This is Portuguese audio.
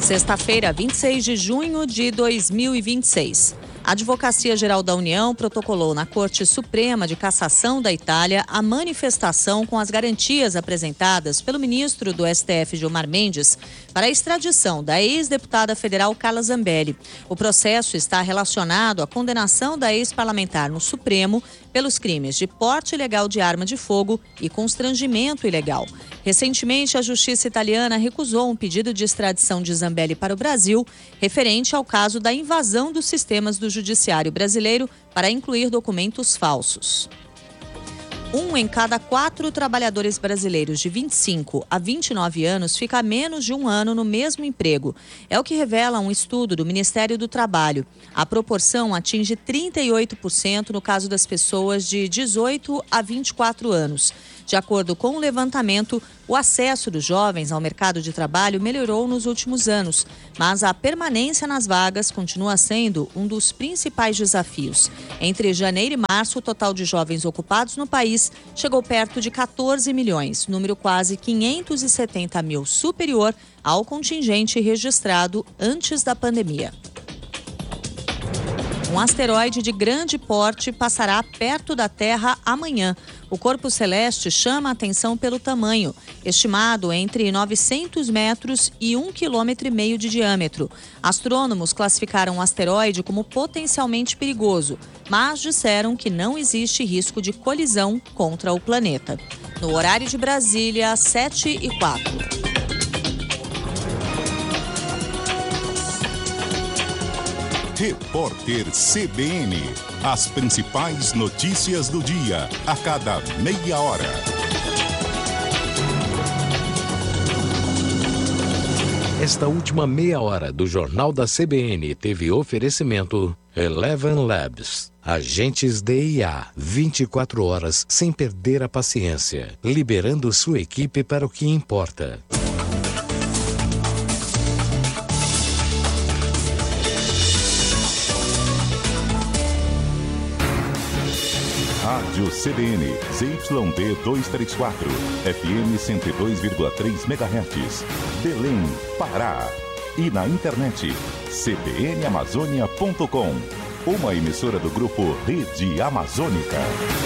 Sexta-feira, 26 de junho de 2026. A Advocacia Geral da União protocolou na Corte Suprema de Cassação da Itália a manifestação com as garantias apresentadas pelo ministro do STF, Gilmar Mendes, para a extradição da ex-deputada federal Carla Zambelli. O processo está relacionado à condenação da ex-parlamentar no Supremo pelos crimes de porte ilegal de arma de fogo e constrangimento ilegal. Recentemente, a Justiça italiana recusou um pedido de extradição de Zambelli para o Brasil, referente ao caso da invasão dos sistemas do Judiciário brasileiro para incluir documentos falsos. 1 em cada 4 trabalhadores brasileiros de 25 a 29 anos fica há menos de um ano no mesmo emprego. É o que revela um estudo do Ministério do Trabalho. A proporção atinge 38% no caso das pessoas de 18 a 24 anos. De acordo com o levantamento, o acesso dos jovens ao mercado de trabalho melhorou nos últimos anos, mas a permanência nas vagas continua sendo um dos principais desafios. Entre janeiro e março, o total de jovens ocupados no país chegou perto de 14 milhões, número quase 570 mil superior ao contingente registrado antes da pandemia. Um asteroide de grande porte passará perto da Terra amanhã. O corpo celeste chama a atenção pelo tamanho, estimado entre 900 metros e 1,5 km de diâmetro. Astrônomos classificaram o asteroide como potencialmente perigoso, mas disseram que não existe risco de colisão contra o planeta. No horário de Brasília, 7h04. Repórter CBN. As principais notícias do dia, a cada meia hora. Esta última meia hora do Jornal da CBN teve oferecimento Eleven Labs. Agentes de IA, 24 horas sem perder a paciência, liberando sua equipe para o que importa. Rádio CBN, ZYD 234, FM 102,3 MHz, Belém, Pará. E na internet, cbnamazônia.com, uma emissora do grupo Rede Amazônica.